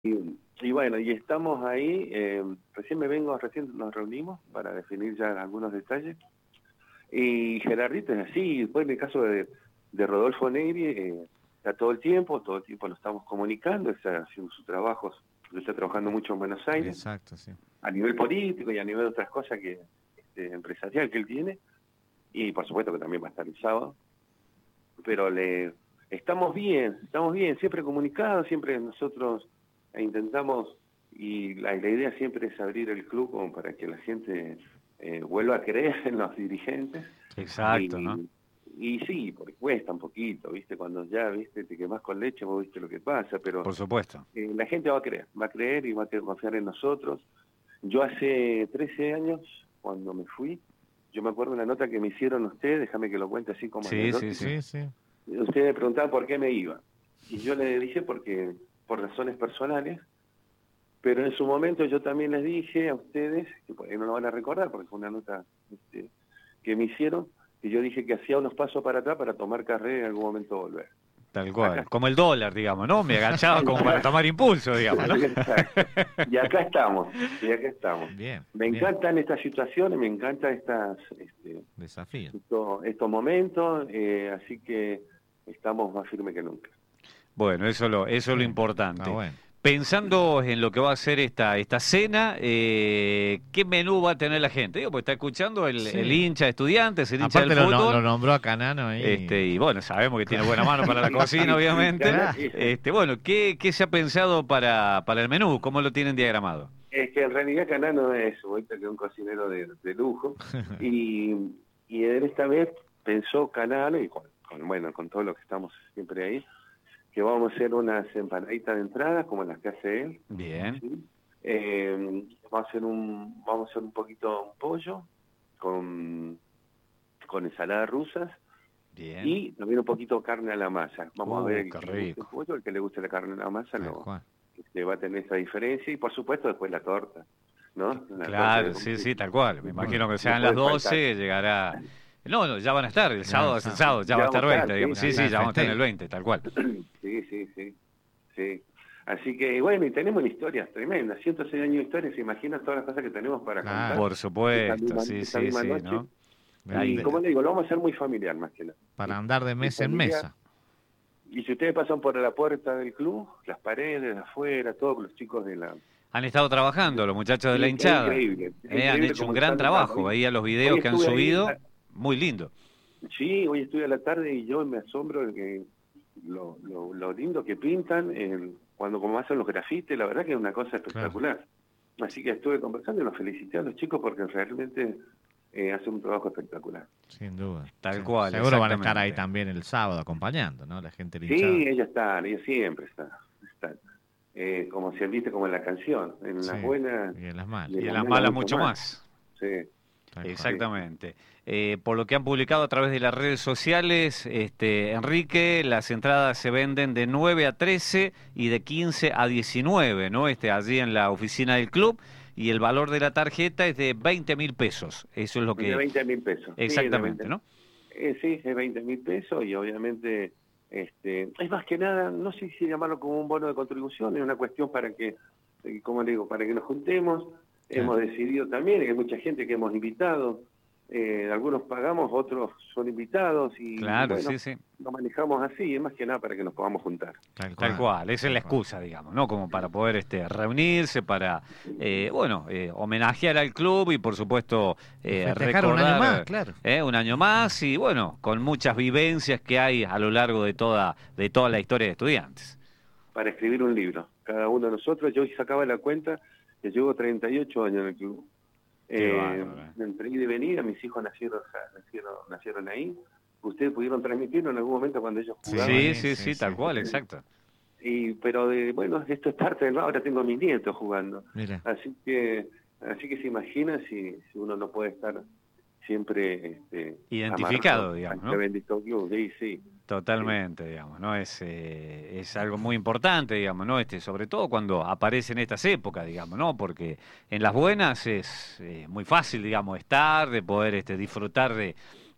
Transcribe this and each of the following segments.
Y bueno, y estamos ahí, recién nos reunimos para definir ya algunos detalles. Y Gerardito es así, después en el caso de Rodolfo Negri, está todo el tiempo lo estamos comunicando, está haciendo sus trabajos, lo está trabajando mucho en Buenos Aires, Exacto, sí. a nivel político y a nivel de otras cosas empresarial que él tiene, y por supuesto que también va a estar el sábado, pero estamos bien, siempre comunicados, siempre nosotros intentamos, y la idea siempre es abrir el club como para que la gente vuelva a creer en los dirigentes. Exacto, ¿no? Y sí, porque cuesta un poquito, ¿viste? Cuando ya, ¿viste? Te quemás con leche, vos viste lo que pasa, pero Por supuesto. la gente va a creer y va a confiar en nosotros. Yo hace 13 años, cuando me fui, yo me acuerdo de una nota que me hicieron ustedes, déjame que lo cuente así como Sí, sí, Sí, sí. Ustedes me preguntaban por qué me iba. Y yo les dije por razones personales, pero en su momento yo también les dije a ustedes, que por ahí no lo van a recordar, porque fue una nota que me hicieron, que yo dije que hacía unos pasos para atrás para tomar carrera y en algún momento volver. Tal cual. Acá. Como el dólar, digamos, ¿no? Me agachaba como para tomar impulso, digamos, ¿no? Exacto. Y acá estamos. Bien. Me encantan estas situaciones, me encantan Desafío. estos momentos, así que estamos más firmes que nunca. Bueno, eso es lo importante. Bueno. Pensando en lo que va a ser esta cena, ¿qué menú va a tener la gente? Digo, pues está escuchando el hincha de Estudiantes, el hincha Aparte del fútbol. lo nombró a Canano ahí. Y bueno, sabemos que tiene buena mano para la cocina, obviamente. Claro. Bueno, ¿qué se ha pensado para el menú? ¿Cómo lo tienen diagramado? Es que en realidad Canano es vuelta que un cocinero de lujo y en esta vez pensó Canano y con todo lo que estamos siempre ahí, que vamos a hacer unas empanaditas de entrada como las que hace él. Bien. ¿Sí? Vamos a hacer un poquito un pollo con ensalada rusas. Bien. Y también un poquito carne a la masa. Vamos a ver qué el que le guste el rico. pollo, el que le guste la carne a la masa, Juan. va a tener esa diferencia. Y por supuesto después la torta, ¿no? Claro, sí, tal cual. Me imagino que sean las 12, llegará... No, ya van a estar, el sábado es el sábado, ya va a estar 20, digamos. Sí, ya vamos a estar en el 20, tal cual. Sí. Así que, bueno, y tenemos historias tremendas, 106 años de historia, se imaginan todas las cosas que tenemos para contar. Por supuesto, Esta misma noche. ¿no? Y como le digo, lo vamos a hacer muy familiar más que nada. Para andar de mesa en mesa. Y si ustedes pasan por la puerta del club, las paredes, afuera, todos los chicos de la... Han estado trabajando los muchachos de la hinchada. Increíble. Han hecho un gran trabajo. Veía los videos que han subido. Muy lindo. Sí, hoy estuve a la tarde y yo me asombro de que lo lindo que pintan como hacen los grafitis, la verdad que es una cosa espectacular. Claro. Así que estuve conversando y los felicité a los chicos porque realmente hacen un trabajo espectacular. Sin duda. Tal cual. Seguro van a estar ahí también el sábado acompañando, ¿no? La gente linchada. Sí, ellos siempre están. Como si viste como en la canción, en las buenas y en las malas. Y en las malas mucho más. Sí. Exactamente. Por lo que han publicado a través de las redes sociales, Enrique, las entradas se venden de 9 a 13 y de 15 a 19, ¿no? Allí en la oficina del club, y el valor de la tarjeta es de 20.000 pesos. Eso es lo que... De 20.000 pesos. Exactamente, sí, ¿no? Sí, es 20.000 pesos y obviamente es más que nada, no sé si llamarlo como un bono de contribución, es una cuestión para que, como le digo, para que nos juntemos. Hemos decidido también, hay mucha gente que hemos invitado, algunos pagamos, otros son invitados y claro, bueno, sí. Lo manejamos así, es más que nada para que nos podamos juntar. Tal cual, esa es la excusa, digamos, ¿no? Como para poder reunirse, para, homenajear al club y por supuesto recordar un año más, claro. Un año más y bueno, con muchas vivencias que hay a lo largo de toda la historia de Estudiantes. Para escribir un libro, cada uno de nosotros, yo sacaba la cuenta que llevo 38 años en el club. Entre ida y venida, mis hijos nacieron ahí. Ustedes pudieron transmitirlo en algún momento cuando ellos jugaban. Sí, tal cual, exacto. Pero bueno, esto es parte del... Ahora tengo a mis nietos jugando. Mira. Así que se imagina si uno no puede estar siempre identificado, digamos, ¿no? Bendito club, sí. Totalmente, digamos, ¿no? Es algo muy importante, digamos, ¿no? Sobre todo cuando aparecen estas épocas, digamos, ¿no? Porque en las buenas es muy fácil, digamos, estar, de poder disfrutar de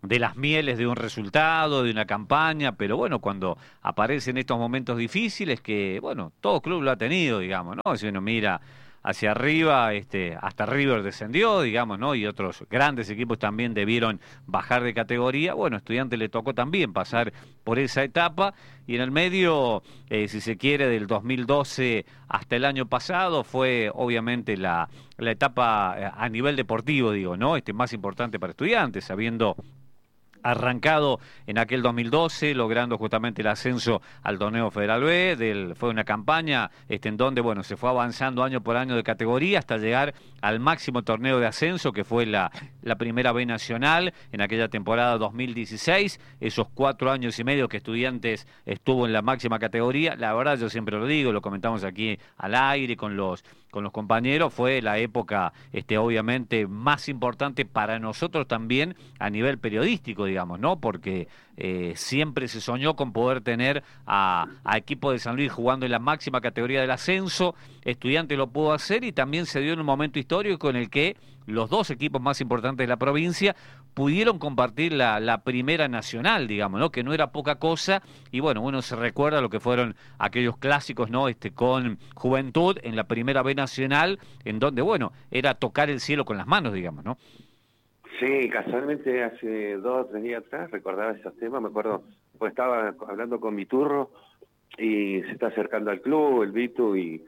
de las mieles de un resultado, de una campaña, pero bueno, cuando aparecen estos momentos difíciles que, bueno, todo club lo ha tenido, digamos, ¿no? Si uno mira hacia arriba, hasta River descendió, digamos, ¿no? Y otros grandes equipos también debieron bajar de categoría. Bueno, a Estudiantes le tocó también pasar por esa etapa y en el medio, si se quiere, del 2012 hasta el año pasado fue obviamente la etapa a nivel deportivo, digo, ¿no? Más importante para Estudiantes, habiendo arrancado en aquel 2012, logrando justamente el ascenso al torneo Federal B, fue una campaña en donde, bueno, se fue avanzando año por año de categoría hasta llegar al máximo torneo de ascenso, que fue la primera B nacional en aquella temporada 2016, esos 4 años y medio que Estudiantes estuvo en la máxima categoría. La verdad, yo siempre lo digo, lo comentamos aquí al aire con los compañeros, fue la época obviamente más importante para nosotros también a nivel periodístico, digamos, ¿no? Porque siempre se soñó con poder tener a equipo de San Luis jugando en la máxima categoría del ascenso. Estudiantes lo pudo hacer y también se dio en un momento histórico en el que los dos equipos más importantes de la provincia pudieron compartir la primera nacional, digamos, ¿no? Que no era poca cosa, y bueno, uno se recuerda lo que fueron aquellos clásicos, ¿no? Con Juventud en la primera B nacional, en donde, bueno, era tocar el cielo con las manos, digamos, ¿no? Sí, casualmente hace 2 o 3 días atrás recordaba esos temas, me acuerdo, pues estaba hablando con mi turro y se está acercando al club, el Vitu, y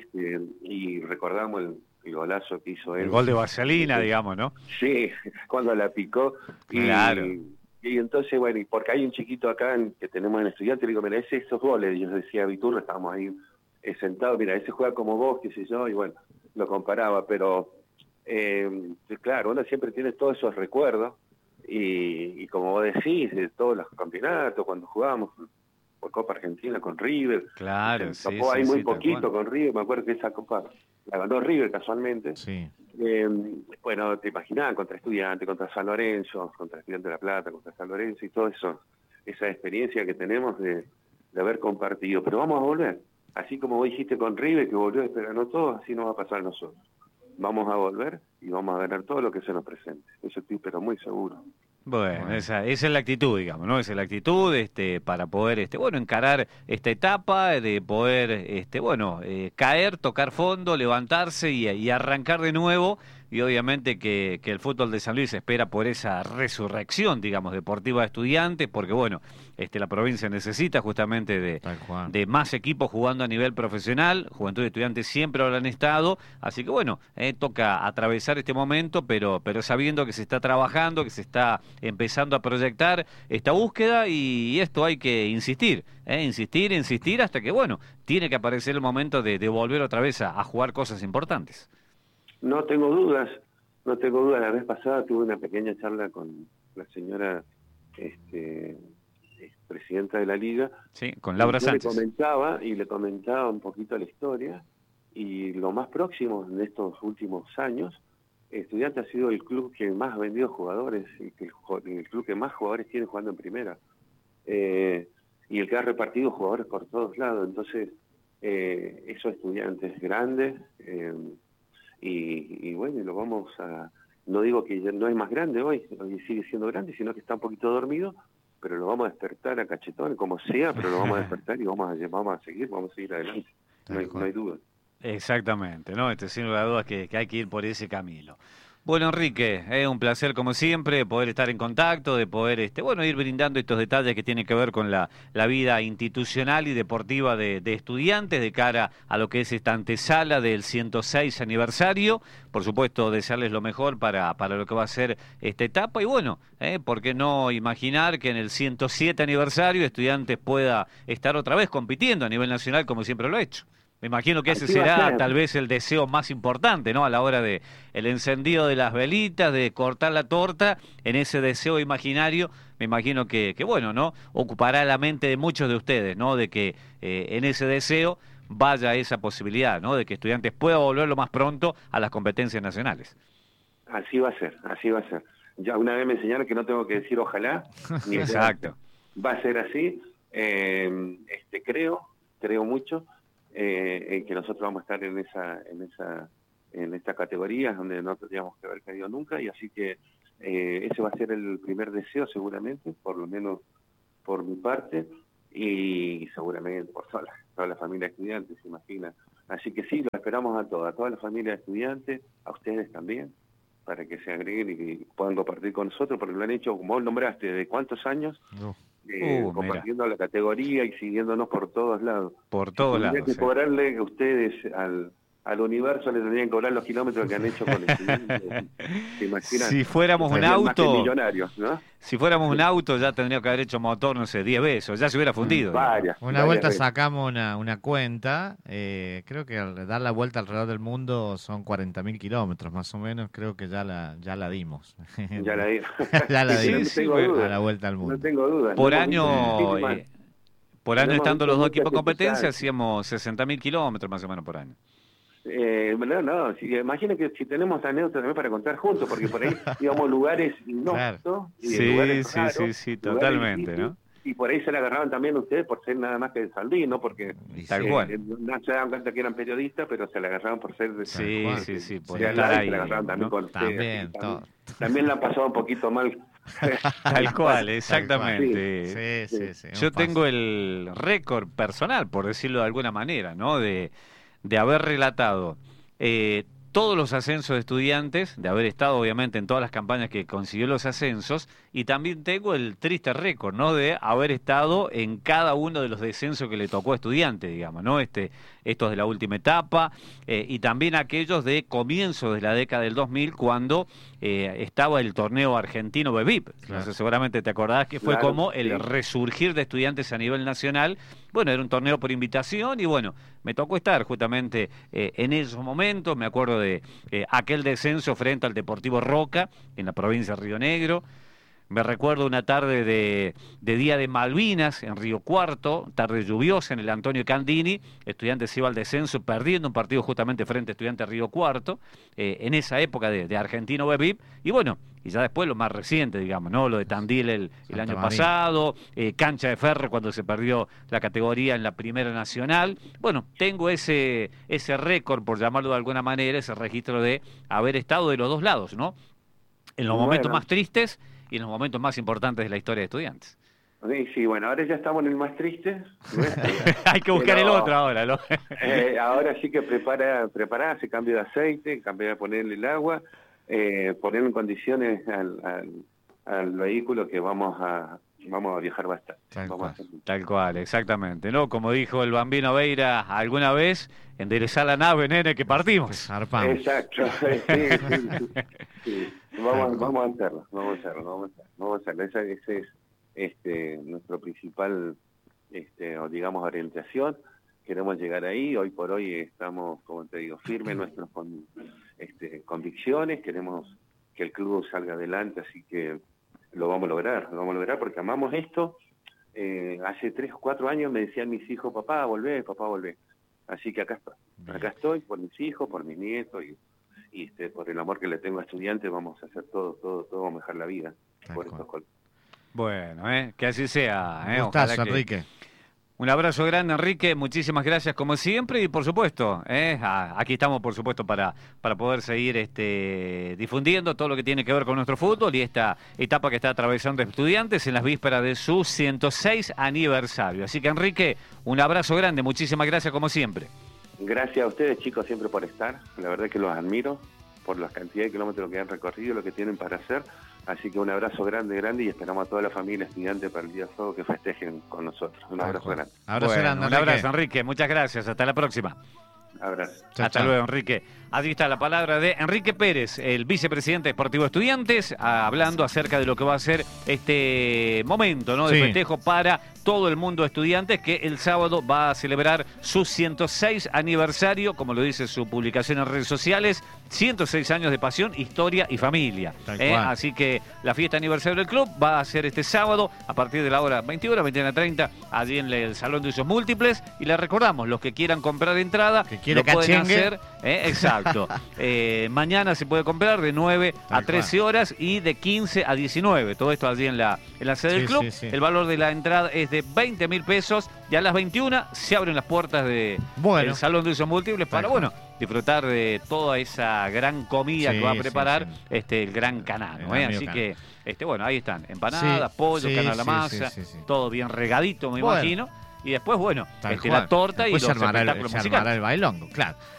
y recordamos el golazo que hizo él. El gol de Vaselina, digamos, ¿no? Sí, cuando la picó. Claro. Y entonces, bueno, y porque hay un chiquito acá que tenemos en Estudiantes, le digo, mira, esos goles, y yo decía a Viturro, estábamos ahí sentados, mira, ese juega como vos, qué sé yo, y bueno, lo comparaba, pero claro, uno siempre tiene todos esos recuerdos, y como vos decís, de todos los campeonatos, cuando jugábamos por Copa Argentina con River, claro, se tocó ahí muy poquito con River, me acuerdo que esa Copa la ganó River casualmente. Sí. Bueno, te imaginás, contra Estudiantes, contra San Lorenzo, contra Estudiantes de La Plata, contra San Lorenzo y todo eso, esa experiencia que tenemos de haber compartido. Pero vamos a volver, así como vos dijiste con River, que volvió y ganó todo, así nos va a pasar a nosotros. Vamos a volver y vamos a ganar todo lo que se nos presente. Eso estoy pero muy seguro. Bueno, esa es la actitud, digamos, ¿no? Esa es la actitud para poder, bueno, encarar esta etapa, de poder, caer, tocar fondo, levantarse y arrancar de nuevo. Y obviamente que el fútbol de San Luis espera por esa resurrección, digamos, deportiva de Estudiantes, porque, bueno, la provincia necesita justamente de más equipos jugando a nivel profesional. Juventud y Estudiantes siempre lo han estado, así que, bueno, toca atravesar este momento, pero sabiendo que se está trabajando, que se está empezando a proyectar esta búsqueda, y esto hay que insistir, insistir hasta que, bueno, tiene que aparecer el momento de volver otra vez a jugar cosas importantes. No tengo dudas. La vez pasada tuve una pequeña charla con la señora presidenta de la Liga. Sí, con Laura Sánchez. Le comentaba un poquito la historia, y lo más próximo en estos últimos años, Estudiantes ha sido el club que más ha vendido jugadores, y el club que más jugadores tiene jugando en primera. Y el que ha repartido jugadores por todos lados. Entonces, esos Estudiantes grandes... Y bueno, lo vamos a... No digo que ya no es más grande hoy sigue siendo grande, sino que está un poquito dormido, pero lo vamos a despertar a cachetones, como sea, pero lo vamos a despertar y vamos a seguir adelante. No hay duda. Exactamente, ¿no? Sin lugar a dudas que hay que ir por ese camino. Bueno, Enrique, es un placer como siempre poder estar en contacto, de poder ir brindando estos detalles que tienen que ver con la vida institucional y deportiva de Estudiantes de cara a lo que es esta antesala del 106 aniversario. Por supuesto, desearles lo mejor para lo que va a ser esta etapa, y bueno, ¿por qué no imaginar que en el 107 aniversario Estudiantes pueda estar otra vez compitiendo a nivel nacional como siempre lo ha hecho? Me imagino que ese será tal vez el deseo más importante, ¿no? A la hora de el encendido de las velitas, de cortar la torta, en ese deseo imaginario, me imagino que bueno, ¿no? Ocupará la mente de muchos de ustedes, ¿no? De que en ese deseo vaya esa posibilidad, ¿no? De que Estudiantes pueda volver lo más pronto a las competencias nacionales. Así va a ser. Ya una vez me enseñaron que no tengo que decir ojalá. Exacto. Va a ser así. Creo mucho. En que nosotros vamos a estar en esta categoría donde no tendríamos que haber caído nunca, y así que ese va a ser el primer deseo seguramente, por lo menos por mi parte, y seguramente por toda la familia de estudiantes, se imagina. Así que sí, lo esperamos a toda la familia de estudiantes, a ustedes también, para que se agreguen y que puedan compartir con nosotros, porque lo han hecho, como vos nombraste, ¿de cuántos años? Compartiendo la categoría y siguiéndonos por todos lados. Por todos lados. Tendrían que cobrarle a ustedes al universo, le tendrían que cobrar los kilómetros que han hecho con el ¿se imaginan? Si fuéramos un auto, millonarios, ¿no? Si fuéramos un auto ya tendría que haber hecho motor, no sé, 10 veces, ya se hubiera fundido. Una vuelta veces. Sacamos una cuenta, creo que al dar la vuelta alrededor del mundo son 40.000 kilómetros más o menos, creo que ya la dimos. Ya la dimos. Ya la dimos, sí, a la vuelta al mundo. No tengo dudas. Por año estando los dos equipos en competencia, hacíamos 60.000 kilómetros más o menos por año. No, imaginen que si tenemos anécdotas también para contar juntos, porque por ahí íbamos a lugares inhóspitos, claro. lugares raros, sí, totalmente, ¿no? Y por ahí se la agarraban también ustedes por ser nada más que de Saldí, ¿no? Porque tal cual. No se daban cuenta que eran periodistas, pero se la agarraban por ser de Sí, por estar ahí. Se la agarraban también, ¿no? Con también, también la han pasado un poquito mal. Tal cual, exactamente. Sí. Yo tengo el récord personal, por decirlo de alguna manera, ¿no? De haber relatado todos los ascensos de Estudiantes, de haber estado obviamente en todas las campañas que consiguió los ascensos, y también tengo el triste récord, ¿no? De haber estado en cada uno de los descensos que le tocó a Estudiantes, digamos, ¿no? Estos de la última etapa, y también aquellos de comienzo de la década del 2000, cuando estaba el torneo argentino BEVIP. Claro. No sé, seguramente te acordás que fue como el resurgir de Estudiantes a nivel nacional. Bueno, era un torneo por invitación y bueno, me tocó estar justamente en esos momentos. Me acuerdo de aquel descenso frente al Deportivo Roca en la provincia de Río Negro. Me recuerdo una tarde de Día de Malvinas en Río Cuarto, tarde lluviosa en el Antonio Candini. Estudiantes iba al descenso perdiendo un partido justamente frente a Estudiantes Río Cuarto, en esa época de Argentino BEVIP. Y bueno, y ya después lo más reciente, digamos, ¿no? Lo de Tandil el año pasado, Cancha de Ferro cuando se perdió la categoría en la Primera Nacional. Bueno, tengo ese récord, por llamarlo de alguna manera, ese registro de haber estado de los dos lados, ¿no? En los momentos más tristes y en los momentos más importantes de la historia de Estudiantes. Sí, bueno, ahora ya estamos en el más triste. Hay que buscar el otro ahora, ¿no? Ahora sí que prepararse, cambio de aceite, cambiar, ponerle el agua, poner en condiciones al vehículo que vamos a viajar bastante. Tal cual, exactamente, ¿no? Como dijo el Bambino Veira alguna vez, enderezar la nave, nene, que partimos. Zarpamos. Exacto, sí. Vamos a hacerlo. Ese es nuestro principal, digamos, orientación. Queremos llegar ahí. Hoy por hoy estamos, como te digo, firmes en nuestras convicciones. Queremos que el club salga adelante, así que lo vamos a lograr porque amamos esto. Hace 3 o 4 años me decían mis hijos, papá, volvé. Así que acá estoy por mis hijos, por mis nietos y por el amor que le tengo a Estudiantes. Vamos a hacer todo a mejorar la vida por estos colores. Bueno, que así sea. Gustazo, Enrique. Un abrazo grande, Enrique, muchísimas gracias como siempre y por supuesto, aquí estamos por supuesto para poder seguir difundiendo todo lo que tiene que ver con nuestro fútbol y esta etapa que está atravesando Estudiantes en las vísperas de su 106 aniversario. Así que Enrique, un abrazo grande, muchísimas gracias como siempre. Gracias a ustedes chicos siempre por estar, la verdad que los admiro por la cantidad de kilómetros que han recorrido, lo que tienen para hacer. Así que un abrazo grande y esperamos a toda la familia estudiante para el día sábado que festejen con nosotros. Un abrazo grande. Un abrazo, Enrique. Muchas gracias. Hasta la próxima. Abrazo. Hasta luego, Enrique. Allí está la palabra de Enrique Pérez, el vicepresidente deportivo de Estudiantes, hablando acerca de lo que va a ser este momento, ¿no? De festejo para todo el mundo de Estudiantes, que el sábado va a celebrar su 106 aniversario, como lo dice su publicación en redes sociales, 106 años de pasión, historia y familia. Así que la fiesta aniversario del club va a ser este sábado a partir de la hora 21, 21:30, allí en el Salón de Usos Múltiples. Y les recordamos, los que quieran comprar entrada, lo pueden hacer. Exacto. Mañana se puede comprar de 9 a 13 horas y de 15 a 19. Todo esto allí en la sede del club. El valor de la entrada es desde 20.000 pesos. Y a las 21 se abren las puertas del Salón de Usos Múltiples para, disfrutar de toda esa gran comida que va a preparar el Gran Canano. Así que, ahí están, empanadas, pollo, cana a la masa, todo bien regadito, me imagino. Y después, la torta y los espectáculos musicales. El bailongo, claro.